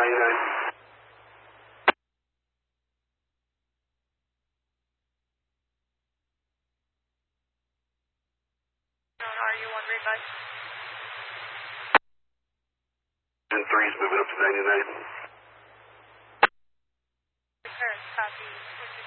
99. RU1 readback. And 3's moving up to 99. Return, copy.